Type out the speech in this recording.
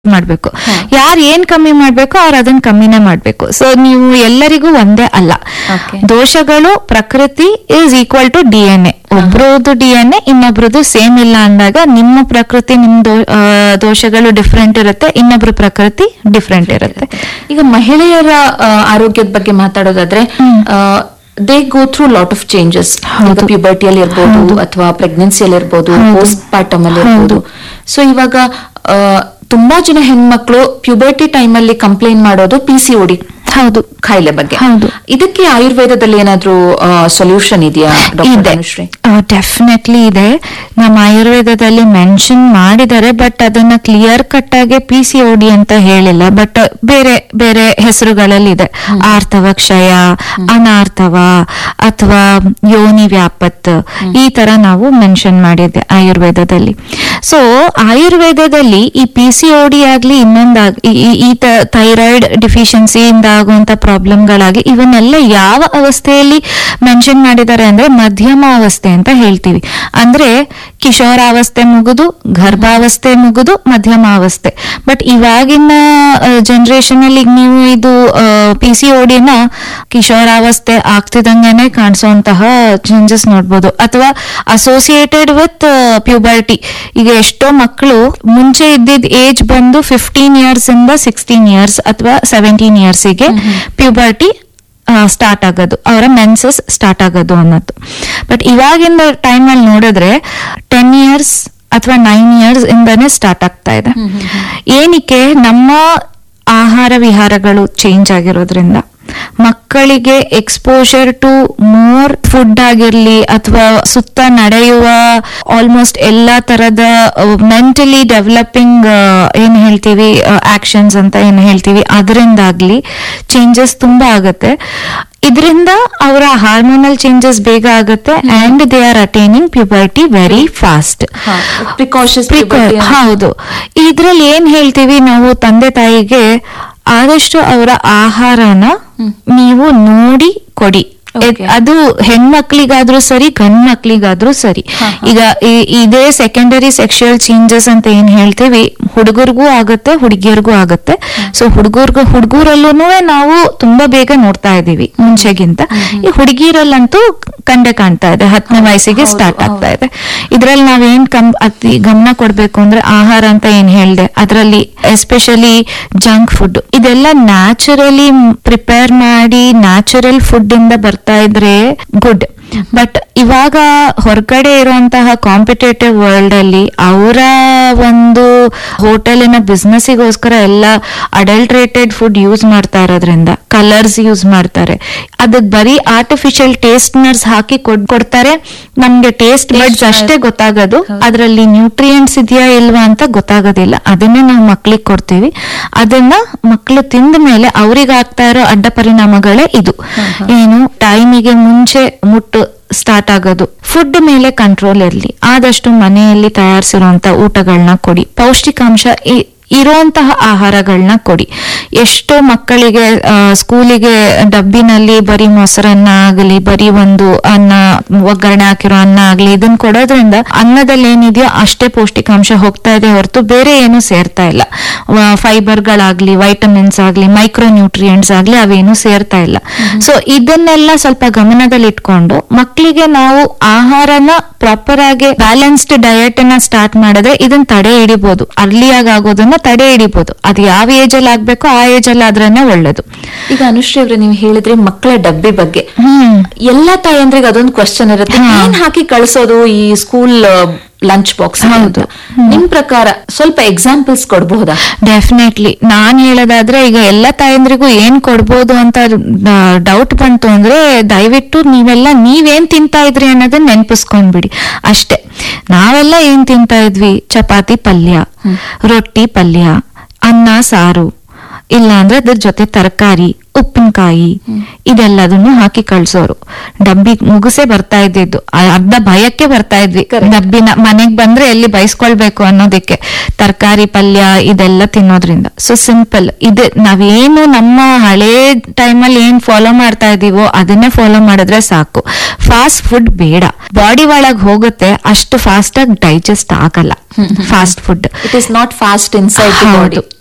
ಮಾಡ್ಬೇಕು. ಯಾರು ಏನ್ ಕಮ್ಮಿ ಮಾಡ್ಬೇಕು ಅವ್ರು ಅದನ್ನ ಕಮ್ಮಿನೇ ಮಾಡ್ಬೇಕು. ಸೊ ನೀವು ಎಲ್ಲರಿಗೂ ಒಂದೇ ಅಲ್ಲ. ದೋಷಗಳು ಪ್ರಕೃತಿ is equal to DNA. ಒಬ್ರದ್ದು DNA ಇನ್ನೊಬ್ರದ್ದು same ಇಲ್ಲ ಅಂದಾಗ ನಿಮ್ಮ ಪ್ರಕೃತಿ ನಿಮ್ ದೋಷಗಳು ಡಿಫ್ರೆಂಟ್ ಇರುತ್ತೆ, ಇನ್ನೊಬ್ರ ಪ್ರಕೃತಿ ಡಿಫ್ರೆಂಟ್ ಇರುತ್ತೆ. ಈಗ ಮಹಿಳೆಯರ ಆರೋಗ್ಯದ ಬಗ್ಗೆ ಮಾತಾಡೋದಾದ್ರೆ they go through lot of changes. ಪ್ಯೂಬರ್ಟಿಯಲ್ಲಿ ಇರ್ಬೋದು ಅಥವಾ ಪ್ರೆಗ್ನೆನ್ಸಿಯಲ್ಲಿ ಇರ್ಬೋದು, ಪೋಸ್ಟ್ ಪಾರ್ಟಮ್ ಅಲ್ಲಿ ಇರ್ಬೋದು. ಸೊ ಇವಾಗ ತುಂಬಾ ಜನ ಹೆಣ್ಮಕ್ಳು ಪ್ಯೂಬರ್ಟಿ ಟೈಮ್ ಅಲ್ಲಿ ಕಂಪ್ಲೇಂಟ್ ಮಾಡೋದು PCOD ಕಾಯಿಲೆ ಬಗ್ಗೆ. ಇದಕ್ಕೆ ಆಯುರ್ವೇದದಲ್ಲಿ ಏನಾದ್ರೂ ಸೊಲ್ಯೂಷನ್ ಇದೆಯಾ? ಡೆಫಿನೆಟ್ಲಿ ಇದೆ. ನಮ್ಮ ಆಯುರ್ವೇದದಲ್ಲಿ ಮೆನ್ಷನ್ ಮಾಡಿದ್ದಾರೆ, ಬಟ್ ಅದನ್ನ ಕ್ಲಿಯರ್ ಕಟ್ ಆಗಿ PCOD ಅಂತ ಹೇಳಿಲ್ಲ, ಬಟ್ ಬೇರೆ ಬೇರೆ ಹೆಸರುಗಳಲ್ಲಿ ಇದೆ. ಆರ್ತವ ಕ್ಷಯ, ಅನಾರ್ಥವ ಅಥವಾ ಯೋನಿ ವ್ಯಾಪತ್, ಈ ತರ ನಾವು ಮೆನ್ಷನ್ ಮಾಡಿದ್ದೆ ಆಯುರ್ವೇದದಲ್ಲಿ. ಸೊ ಆಯುರ್ವೇದದಲ್ಲಿ ಈ PCOD ಆಗ್ಲಿ ಈ ಥೈರಾಯ್ಡ್ ಡಿಫಿಷಿಯನ್ಸಿಯಿಂದ ಆಗುವಂತ ಪ್ರಾಬ್ಲಮ್ಗಳಾಗಿ ಇವನ್ನೆಲ್ಲ ಯಾವ ಅವಸ್ಥೆಯಲ್ಲಿ ಮೆನ್ಷನ್ ಮಾಡಿದ್ದಾರೆ ಅಂದ್ರೆ ಮಧ್ಯಮ ಅವಸ್ಥೆ ಅಂತ ಹೇಳ್ತೀವಿ. ಅಂದ್ರೆ ಕಿಶೋರಾವಸ್ಥೆ ಮುಗಿದು ಗರ್ಭಾವಸ್ಥೆ ಮುಗಿದು ಮಧ್ಯಮ ಅವಸ್ಥೆ. ಬಟ್ ಇವಾಗಿನ ಜನರೇಷನ್ ಅಲ್ಲಿ ನೀವು ಇದು PCODನ ಕಿಶೋರಾವಸ್ಥೆ ಆಗ್ತಿದಂಗೆನೆ ಕಾಣಿಸುವಂತಹ ಚೇಂಜಸ್ ನೋಡ್ಬೋದು, ಅಥವಾ ಅಸೋಸಿಯೇಟೆಡ್ ವಿತ್ ಪ್ಯೂಬರ್ಟಿ. ಈಗ ಎಷ್ಟೋ ಮಕ್ಕಳು ಮುಂಚೆ ಇದ್ದಿದ್ದ ಏಜ್ ಬಂದು 15 years ಇಂದ 16 years ಅಥವಾ 17 years ಗೆ ಪ್ಯೂಬರ್ಟಿ ಸ್ಟಾರ್ಟ್ ಆಗೋದು, ಅವರ ಮೆನ್ಸಸ್ ಸ್ಟಾರ್ಟ್ ಆಗೋದು ಅನ್ನೋದು. ಬಟ್ ಇವಾಗಿನ ಟೈಮ್ ಅಲ್ಲಿ ನೋಡಿದ್ರೆ 10 years ಅಥವಾ 9 years ಇಂದಾನೆ ಸ್ಟಾರ್ಟ್ ಆಗ್ತಾ ಇದೆ. ಏನಕ್ಕೆ? ನಮ್ಮ ಆಹಾರ ವಿಹಾರಗಳು ಚೇಂಜ್ ಆಗಿರೋದ್ರಿಂದ ಮಕ್ಕಳಿಗೆ ಎಕ್ಸ್ಪೋಜರ್ ಟು ಮೋರ್ ಫುಡ್ ಆಗಿರ್ಲಿ ಅಥವಾ ಸುತ್ತ ನಡೆಯುವ ಆಲ್ಮೋಸ್ಟ್ ಎಲ್ಲಾ ತರದ ಮೆಂಟಲಿ ಡೆವಲಪಿಂಗ್ ಏನ್ ಹೇಳ್ತೀವಿ ಆಕ್ಷನ್ಸ್ ಅಂತ ಏನ್ ಹೇಳ್ತೀವಿ, ಅದರಿಂದಾಗ್ಲಿ ಚೇಂಜಸ್ ತುಂಬಾ ಆಗತ್ತೆ. ಇದರಿಂದ ಅವರ ಹಾರ್ಮೋನಲ್ ಚೇಂಜಸ್ ಬೇಗ ಆಗುತ್ತೆ and they are attaining puberty very fast. ಹೌದು. ಇದ್ರಲ್ಲಿ ಏನ್ ಹೇಳ್ತೀವಿ ನಾವು ತಂದೆ ತಾಯಿಗೆ, ಆದಷ್ಟು ಅವರ ಆಹಾರನ ನೀವು ನೋಡಿ ಕೊಡಿ. ಅದು ಹೆಣ್ಮಕ್ಳಿಗಾದ್ರೂ ಸರಿ ಗಂಡ್ ಮಕ್ಳಿಗಾದ್ರೂ ಸರಿ. ಈಗ ಇದೇ ಸೆಕೆಂಡರಿ ಸೆಕ್ಷುಯಲ್ ಚೇಂಜಸ್ ಅಂತ ಏನ್ ಹೇಳ್ತೀವಿ, ಹುಡುಗರಿಗೂ ಆಗುತ್ತೆ ಹುಡುಗಿಯರ್ಗೂ ಆಗುತ್ತೆ. ಸೊ ಹುಡುಗರಲ್ಲೂ ನಾವು ತುಂಬಾ ಬೇಗ ನೋಡ್ತಾ ಇದೀವಿ ಮುಂಚೆಗಿಂತ. ಈ ಹುಡುಗಿರಲ್ಲಂತೂ ಕಂಡೆ ಕಾಣ್ತಾ ಇದೆ, 10ನೇ ವಯಸ್ಸಿಗೆ ಸ್ಟಾರ್ಟ್ ಆಗ್ತಾ ಇದೆ. ಇದ್ರಲ್ಲಿ ನಾವೇನ್ ಅತಿ ಗಮನ ಕೊಡ್ಬೇಕು ಅಂದ್ರೆ ಆಹಾರ ಅಂತ ಏನ್ ಹೇಳ್ದೆ, ಅದರಲ್ಲಿ ಎಸ್ಪೆಷಲಿ ಜಂಕ್ ಫುಡ್, ಇದೆಲ್ಲ ನ್ಯಾಚುರಲಿ ಪ್ರಿಪೇರ್ ಮಾಡಿ ನ್ಯಾಚುರಲ್ ಫುಡ್ ಇಂದ ಬರ್ತಾ ಇದ್ರೆ ಗುಡ್. ಬಟ್ ಇವಾಗ ಹೊರಗಡೆ ಇರುವಂತಹ ಕಾಂಪಿಟೇಟಿವ್ ವರ್ಲ್ಡ್ ಅಲ್ಲಿ ಅವರ ಒಂದು ಹೋಟೆಲಿನ ಬಿಸ್ನೆಸ್ಸಿಗೋಸ್ಕರ ಎಲ್ಲ ಅಡಲ್ಟ್ರೇಟೆಡ್ ಫುಡ್ ಯೂಸ್ ಮಾಡ್ತಾ ಇರೋದ್ರಿಂದ ಕಲರ್ಸ್ ಯೂಸ್ ಮಾಡ್ತಾರೆ. ಅದಕ್ಕೆ ಬರೀ ಆರ್ಟಿಫಿಷಿಯಲ್ ಟೇಸ್ಟ್ನರ್ಸ್ ಹಾಕಿ ಕೊಡ್ತಾರೆ. ನಮ್ಗೆ ಟೇಸ್ಟ್ ಬಡ್ಸ್ ಅಷ್ಟೇ ಗೊತ್ತಾಗೋದು, ಅದರಲ್ಲಿ ನ್ಯೂಟ್ರಿಯೆಂಟ್ಸ್ ಇದೆಯಾ ಇಲ್ವಾ ಅಂತ ಗೊತ್ತಾಗೋದಿಲ್ಲ. ಅದನ್ನೇ ನಾವು ಮಕ್ಳಿಗೆ ಕೊಡ್ತೀವಿ. ಅದನ್ನ ಮಕ್ಳು ತಿಂದ ಮೇಲೆ ಅವ್ರಿಗೆ ಆಗ್ತಾ ಇರೋ ಅಡ್ಡ ಪರಿಣಾಮಗಳೇ ಇದು. ಏನು, ಟೈಮಿಗೆ ಮುಂಚೆ ಮುಟ್ಟು ಸ್ಟಾರ್ಟ್ ಆಗೋದು. ಫುಡ್ ಮೇಲೆ ಕಂಟ್ರೋಲ್ ಇರಲಿ. ಆದಷ್ಟು ಮನೆಯಲ್ಲಿ ತಯಾರಿಸಿರುವಂತ ಊಟಗಳನ್ನ ಕೊಡಿ. ಪೌಷ್ಟಿಕಾಂಶ ಇರುವಂತಹ ಆಹಾರಗಳನ್ನ ಕೊಡಿ. ಎಷ್ಟೋ ಮಕ್ಕಳಿಗೆ ಸ್ಕೂಲಿಗೆ ಡಬ್ಬಿನಲ್ಲಿ ಬರೀ ಮೊಸರನ್ನ ಆಗಲಿ, ಬರೀ ಒಂದು ಅನ್ನ ಒಗ್ಗರಣೆ ಹಾಕಿರೋ ಅನ್ನ ಆಗ್ಲಿ, ಇದನ್ನ ಕೊಡೋದ್ರಿಂದ ಅನ್ನದಲ್ಲಿ ಏನಿದೆಯೋ ಅಷ್ಟೇ ಪೌಷ್ಟಿಕಾಂಶ ಹೋಗ್ತಾ ಇದೆ ಹೊರತು ಬೇರೆ ಏನು ಸೇರ್ತಾ ಇಲ್ಲ. ಫೈಬರ್ಗಳಾಗ್ಲಿ, ವೈಟಮಿನ್ಸ್ ಆಗ್ಲಿ, ಮೈಕ್ರೋ ನ್ಯೂಟ್ರಿಯೆಂಟ್ಸ್ ಆಗ್ಲಿ, ಅವೇನು ಸೇರ್ತಾ ಇಲ್ಲ. ಸೊ ಇದನ್ನೆಲ್ಲ ಸ್ವಲ್ಪ ಗಮನದಲ್ಲಿ ಇಟ್ಕೊಂಡು ಮಕ್ಕಳಿಗೆ ನಾವು ಆಹಾರನ ಪ್ರಾಪರ್ ಆಗಿ ಬ್ಯಾಲೆನ್ಸ್ಡ್ ಡಯಟ್ ಅನ್ನ ಸ್ಟಾರ್ಟ್ ಮಾಡಿದ್ರೆ ಇದನ್ನ ತಡೆ ಹಿಡಿಬಹುದು. ಅರ್ಲಿಯಾಗಿ ಆಗೋದನ್ನ ತಡೆ ಹಿಡಿಬಹುದು. ಅದು ಯಾವ ಏಜ್ ಅಲ್ಲಿ ಆಗ್ಬೇಕು ಆ ಏಜ್ ಅಲ್ಲಿ ಆದ್ರೇನೆ ಒಳ್ಳೇದು. ಈಗ ಅನುಶ್ರೀ ಅವ್ರೆ, ನೀವು ಹೇಳಿದ್ರೆ ಮಕ್ಕಳ ಡಬ್ಬಿ ಬಗ್ಗೆ ಎಲ್ಲಾ ತಾಯಂದ್ರಿಗೆ ಅದೊಂದು ಕ್ವಶನ್ ಇರುತ್ತೆ, ಏನ್ ಹಾಕಿ ಕಳ್ಸೋದು ಈ ಸ್ಕೂಲ್ ಲಂಚ್ ಬಾಕ್ಸ್? ಹೌದು. ನಿಮ್ ಪ್ರಕಾರ ಸ್ವಲ್ಪ ಎಕ್ಸಾಂಪಲ್ಸ್ ಕೊಡಬಹುದಾ? ಡೆಫಿನೆಟ್ಲಿ. ನಾನ್ ಹೇಳೋದಾದ್ರೆ, ಈಗ ಎಲ್ಲ ತಾಯಂದ್ರಿಗೂ ಏನ್ ಕೊಡ್ಬೋದು ಅಂತ ಡೌಟ್ ಬಂತು ಅಂದ್ರೆ ದಯವಿಟ್ಟು ನೀವೇನ್ ತಿಂತಾ ಇದ್ರಿ ಅನ್ನೋದನ್ನ ನೆನ್ಪಿಸ್ಕೊಂಡ್ಬಿಡಿ ಅಷ್ಟೇ. ನಾವೆಲ್ಲ ಏನ್ ತಿಂತಾ ಇದ್ವಿ? ಚಪಾತಿ ಪಲ್ಯ, ರೊಟ್ಟಿ ಪಲ್ಯ, ಅನ್ನ ಸಾರು, ಇಲ್ಲ ಅಂದ್ರೆ ಅದ್ರ ಜೊತೆ ತರಕಾರಿ, ಉಪ್ಪಿನಕಾಯಿ ಇದೆಲ್ಲದನ್ನು ಹಾಕಿ ಕಳ್ಸೋರು. ಡಬ್ಬಿ ಮುಗಿಸೇ ಬರ್ತಾ ಇದ್ದಿದ್ದು, ಅರ್ಧ ಭಯಕ್ಕೆ ಬರ್ತಾ ಇದ್ವಿ ಡಬ್ಬಿನ. ಮನೆಗ್ ಬಂದ್ರೆ ಎಲ್ಲಿ ಬಯಸ್ಕೊಳ್ಬೇಕು ಅನ್ನೋದಕ್ಕೆ, ತರಕಾರಿ ಪಲ್ಯ ಇದೆಲ್ಲ ತಿನ್ನೋದ್ರಿಂದ. ಸೊ ಸಿಂಪಲ್ ಇದೆ, ನಾವೇನು ನಮ್ಮ ಹಳೇ ಟೈಮಲ್ಲಿ ಏನ್ ಫಾಲೋ ಮಾಡ್ತಾ ಇದೀವೋ ಅದನ್ನೇ ಫಾಲೋ ಮಾಡಿದ್ರೆ ಸಾಕು. ಫಾಸ್ಟ್ ಫುಡ್ ಬೇಡ, ಬಾಡಿ ಒಳಗ್ ಹೋಗುತ್ತೆ, ಅಷ್ಟು ಫಾಸ್ಟ್ ಆಗಿ ಡೈಜೆಸ್ಟ್ ಆಗಲ್ಲ fast food. It is not fast inside the body.